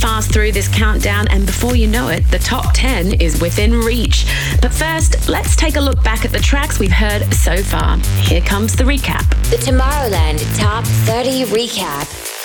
fast through this countdown, and before you know it, the top 10 is within reach. But first, let's take a look back at the tracks we've heard so far. Here comes the recap. The Tomorrowland Top 30 Recap.